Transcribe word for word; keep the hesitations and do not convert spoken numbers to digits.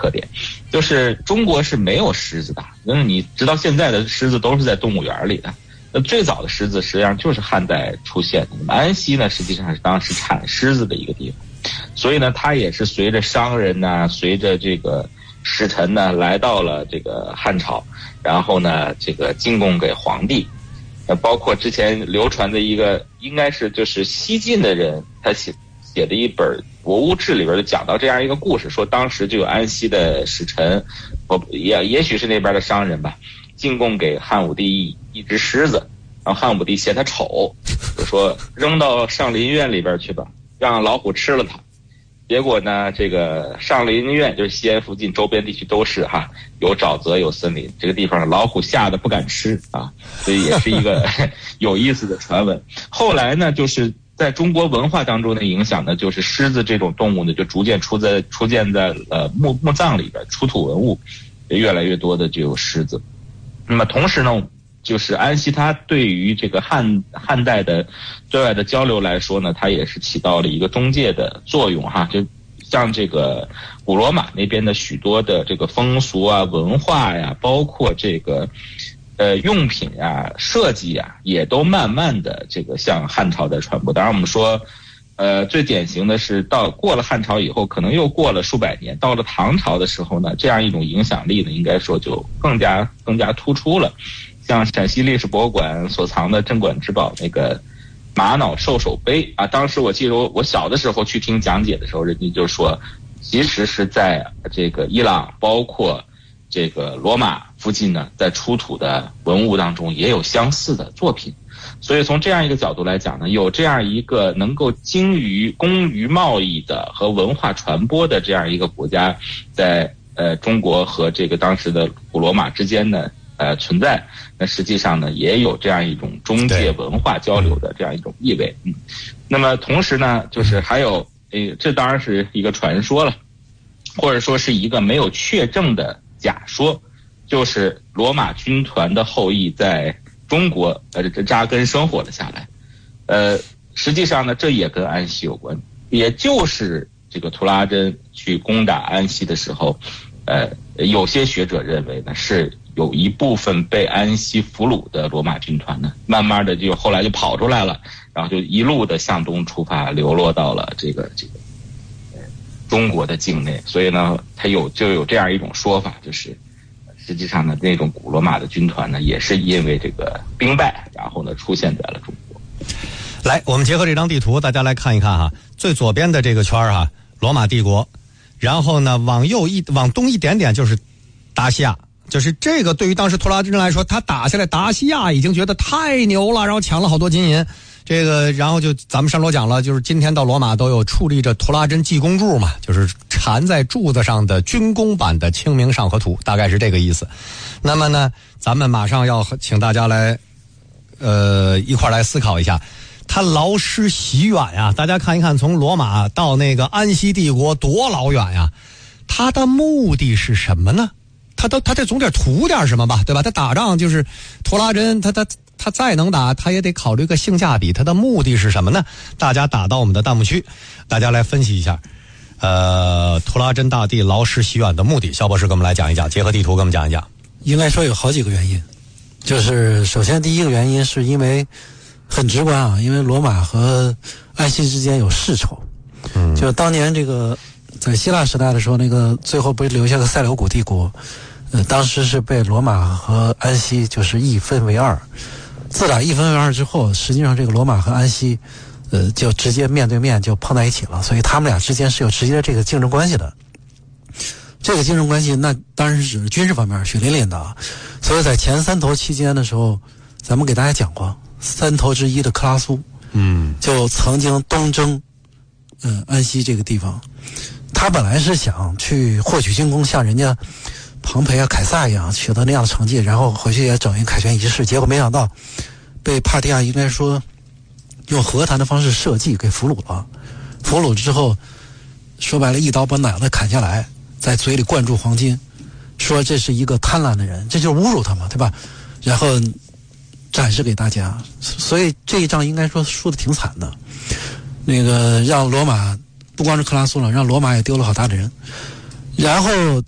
特点，就是中国是没有狮子的，因为你直到现在的狮子都是在动物园里的。那最早的狮子实际上就是汉代出现的。那么安西呢，实际上是当时产狮子的一个地方，所以呢，它也是随着商人呢，随着这个使臣呢，来到了这个汉朝，然后呢，这个进贡给皇帝。呃，包括之前流传的一个，应该是就是西晋的人他写写的一本《博物志》里边就讲到这样一个故事，说当时就有安西的使臣，我也也许是那边的商人吧，进贡给汉武帝一一只狮子，然后汉武帝嫌它丑，就说扔到上林苑里边去吧，让老虎吃了它。结果呢，这个上林苑就是西安附近周边地区都是哈，有沼泽有森林，这个地方老虎吓得不敢吃啊，所以也是一个有意思的传闻。后来呢，就是在中国文化当中的影响呢，就是狮子这种动物呢，就逐渐出在出现在呃墓墓葬里边，出土文物越来越多的就有狮子。那么同时呢，就是安西它对于这个汉汉代的对外的交流来说呢，它也是起到了一个中介的作用哈。就像这个古罗马那边的许多的这个风俗啊、文化呀，包括这个呃用品啊、设计啊，也都慢慢的这个向汉朝在传播。当然我们说呃最典型的是到过了汉朝以后，可能又过了数百年，到了唐朝的时候呢，这样一种影响力呢，应该说就更加更加突出了。像陕西历史博物馆所藏的镇馆之宝那个玛瑙兽首碑啊，当时我记得我我小的时候去听讲解的时候，人家就说，其实是在这个伊朗包括这个罗马附近呢，在出土的文物当中也有相似的作品。所以从这样一个角度来讲呢，有这样一个能够精于工于贸易的和文化传播的这样一个国家，在呃中国和这个当时的古罗马之间呢呃存在，那实际上呢也有这样一种中介文化交流的这样一种意味。嗯，那么同时呢，就是还有呃这当然是一个传说了，或者说是一个没有确证的假说，就是罗马军团的后裔在中国呃扎根生活了下来。呃实际上呢，这也跟安息有关，也就是这个图拉真去攻打安息的时候，呃有些学者认为呢，是有一部分被安息俘虏的罗马军团呢，慢慢的就后来就跑出来了，然后就一路的向东出发，流落到了这个这个呃中国的境内。所以呢，它有就有这样一种说法，就是实际上呢，那种古罗马的军团呢，也是因为这个兵败，然后呢出现在了中国。 来，我们结合这张地图，大家来看一看哈，最左边的这个圈哈，罗马帝国，然后呢往右一往东一点点就是达西亚。就是这个对于当时图拉真来说，他打下来达西亚已经觉得太牛了，然后抢了好多金银。这个然后就咱们上周讲了，就是今天到罗马都有矗立着图拉真济公柱嘛，就是缠在柱子上的军工版的清明上河图，大概是这个意思。那么呢，咱们马上要请大家来呃一块来思考一下，他劳师袭远呀，大家看一看，从罗马到那个安息帝国多老远呀，他的目的是什么呢？他都他得总得图点什么吧，对吧？他打仗就是图拉真，他他他再能打，他也得考虑个性价比。他的目的是什么呢？大家打到我们的弹幕区，大家来分析一下。呃，图拉真大帝劳师袭远的目的，肖博士给我们来讲一讲，结合地图给我们讲一讲。 应该说有好几个原因，就是首先第一个原因是因为很直观啊，因为罗马和安息之间有世仇。嗯，就当年这个在希腊时代的时候，那个最后不是留下个塞琉古帝国。呃，当时是被罗马和安息就是一分为二。自打一分为二之后，实际上这个罗马和安息，呃，就直接面对面就碰在一起了，所以他们俩之间是有直接的这个竞争关系的。这个竞争关系，那当然是指军事方面血淋淋的啊。所以在前三头期间的时候，咱们给大家讲过，三头之一的克拉苏，嗯，就曾经东征，呃，安息这个地方。他本来是想去获取军功，像人家庞培啊、凯撒一样取得那样的成绩，然后回去也整一个凯旋仪式，结果没想到被帕提亚应该说用和谈的方式设计给俘虏了。俘虏之后，说白了，一刀把脑袋砍下来，在嘴里灌注黄金，说这是一个贪婪的人，这就是侮辱他嘛，对吧？然后展示给大家，所以这一仗应该说输得挺惨的。那个让罗马不光是克拉苏了，让罗马也丢了好大的人。然后